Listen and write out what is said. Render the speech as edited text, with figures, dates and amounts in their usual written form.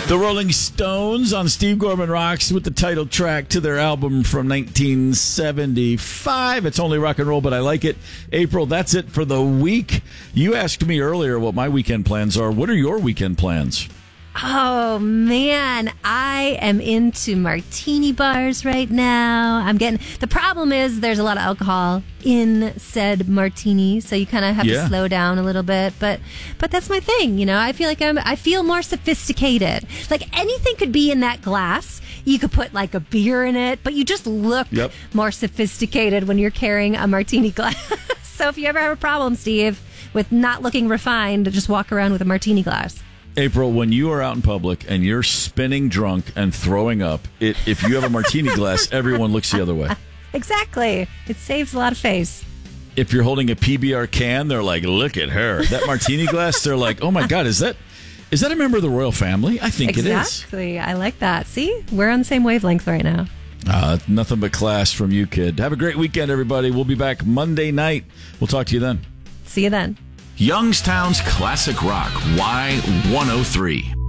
The Rolling Stones on Steve Gorman Rocks with the title track to their album from 1975. It's only rock and roll, but I like it. April, that's it for the week. You asked me earlier what my weekend plans are. What are your weekend plans? Oh, man, I am into martini bars right now. The problem is there's a lot of alcohol in said martini, so you kind of have to slow down a little bit. But that's my thing, I feel like I feel more sophisticated. Like anything could be in that glass. You could put like a beer in it, but you just look more sophisticated when you're carrying a martini glass. So if you ever have a problem, Steve, with not looking refined, just walk around with a martini glass. April, when you are out in public and you're spinning drunk and throwing up, if you have a martini glass, everyone looks the other way. Exactly. It saves a lot of face. If you're holding a PBR can, they're like, look at her. That martini glass, they're like, oh my God, is that a member of the royal family? I think it is. Exactly. I like that. See, we're on the same wavelength right now. Nothing but class from you, kid. Have a great weekend, everybody. We'll be back Monday night. We'll talk to you then. See you then. Youngstown's Classic Rock, Y103.